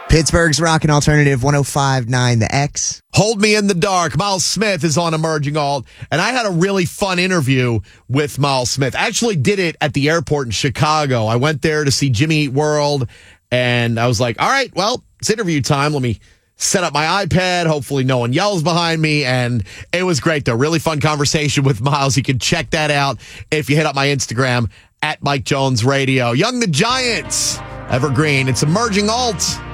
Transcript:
Pittsburgh's Rockin' Alternative 105.9 The X. Hold Me in the Dark. Miles Smith is on Emerging Alt, and I had a really fun interview with Miles Smith. I actually did it at the airport in Chicago. I went there to see Jimmy Eat World, and I was like, all right, well, it's interview time. Let me set up my iPad. Hopefully no one yells behind me, and it was great, though. Really fun conversation with Miles. You can check that out if you hit up my Instagram, at Mike Jones Radio. Young the Giants, Evergreen. It's Emerging Alt.